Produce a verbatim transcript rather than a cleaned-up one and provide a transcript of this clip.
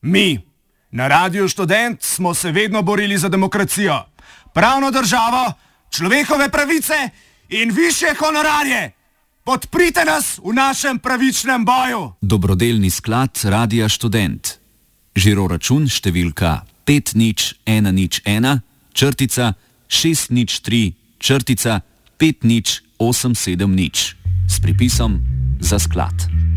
Mi, na Radiu Študent, smo se vedno borili za demokracijo, pravno državo, človekove pravice in višje honorarje. Podprite nas v našem pravičnem boju. Dobrodelni sklad Radia Študent. Žiroračun številka pet nič ena nič ena, črtica šest nič tri, črtica pet nič osem sedem nič. S pripisom za sklad.